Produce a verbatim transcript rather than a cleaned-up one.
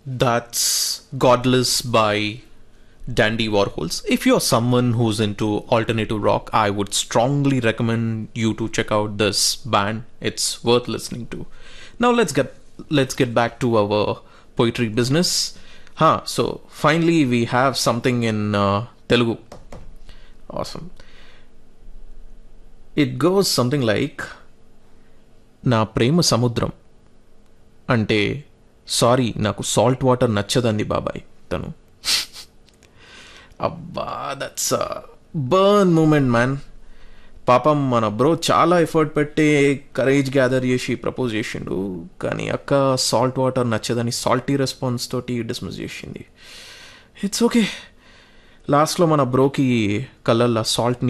That's Godless by Dandy Warhols. If you're someone who's into alternative rock, I would strongly recommend you to check out this band. It's worth listening to. Now let's get let's get back to our poetry business. Huh, so finally we have something in uh, Telugu. Awesome. It goes something like నా ప్రేమ సముద్రం అంటే sorry నాకు salt water నచ్చదండి బాబాయ్ తను. అబ్బా that's burn moment man. పాపం మన బ్రో చాలా ఎఫర్ట్ పెట్టి కరేజ్ గ్యాదర్ చేసి ప్రపోజ్ చేసిండు, కానీ అక్క సాల్ట్ వాటర్ నచ్చదని సాల్టీ రెస్పాన్స్ తోటి డిస్మిస్ చేసింది. It's okay. లాస్ట్లో మన బ్రోకి కళ్ళల్లో సాల్ట్ని